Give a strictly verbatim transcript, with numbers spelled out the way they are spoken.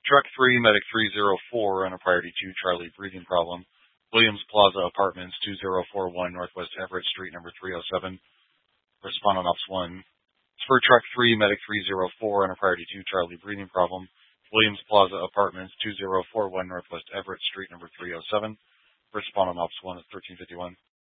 Truck three, Medic three zero four on a priority two Charlie breathing problem. Williams Plaza Apartments, two zero four one Northwest Everett Street, number three oh seven. Respond on Ops one. For Truck three, Medic three zero four on a priority two Charlie breathing problem. Williams Plaza Apartments, two zero four one Northwest Everett Street, number three oh seven. Respond on Ops one at thirteen fifty-one.